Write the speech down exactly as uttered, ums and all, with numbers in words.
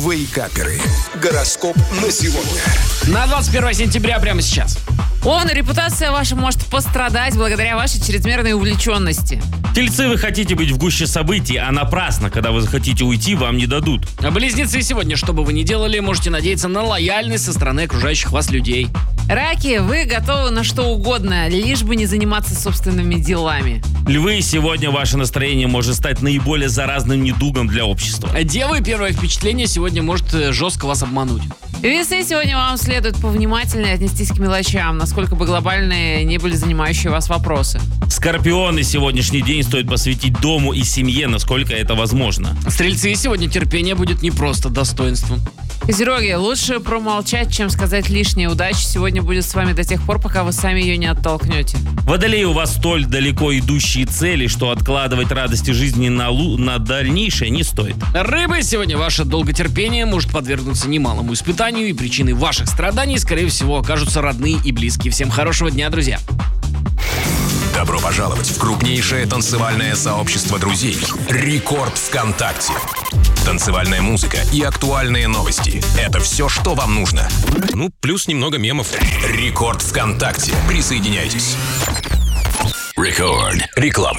Вейкаперы. Гороскоп на сегодня. На двадцать первое сентября прямо сейчас. Овны, репутация ваша может пострадать благодаря вашей чрезмерной увлеченности. Тельцы, вы хотите быть в гуще событий, а напрасно, когда вы захотите уйти, вам не дадут. А близнецы, сегодня, что бы вы ни делали, можете надеяться на лояльность со стороны окружающих вас людей. Раки, вы готовы на что угодно, лишь бы не заниматься собственными делами. Львы, сегодня ваше настроение может стать наиболее заразным недугом для общества. А девы, первое впечатление сегодня может э, жестко вас обмануть. Весы, сегодня вам следует повнимательнее отнестись к мелочам, насколько бы глобальные не были занимающие вас вопросы. Скорпионы, сегодняшний день стоит посвятить дому и семье, насколько это возможно. Стрельцы, сегодня терпение будет не просто достоинством. Козероги, лучше промолчать, чем сказать лишнее. Удача сегодня будет с вами до тех пор, пока вы сами ее не оттолкнете. Водолеи, у вас столь далеко идущие цели, что откладывать радости жизни на, лу- на дальнейшее не стоит. Рыбы, сегодня ваше долготерпение может подвергнуться немалому испытанию, и причиной ваших страданий, скорее всего, окажутся родные и близкие. Всем хорошего дня, друзья! Добро пожаловать в крупнейшее танцевальное сообщество друзей «Рекорд ВКонтакте». Танцевальная музыка и актуальные новости – это все, что вам нужно. Ну, плюс немного мемов. «Рекорд ВКонтакте». Присоединяйтесь. Рекорд. Реклама.